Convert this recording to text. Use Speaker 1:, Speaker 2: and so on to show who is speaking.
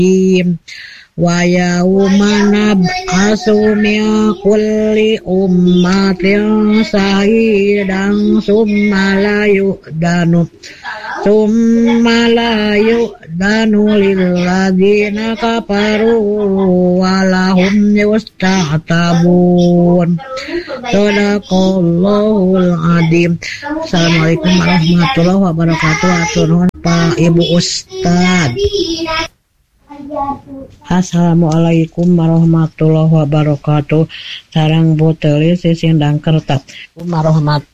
Speaker 1: wa yaumana asumia kulli ummatin sahidan summa la yu'danu lilladzina kafaru walahum yusta'tabun. Sadaqallahul adzim. Assalamualaikum warahmatullahi wabarakatuh. Atur nuhun Pak Ibu Ustad. Assalamualaikum warahmatullahi wabarakatuh. Sareng buteulis sisindang kertas. Warahmatullahi